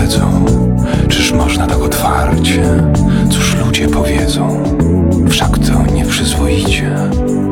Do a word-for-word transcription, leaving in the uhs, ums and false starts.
wiedzą, czyż można tak otwarcie, cóż ludzie powiedzą.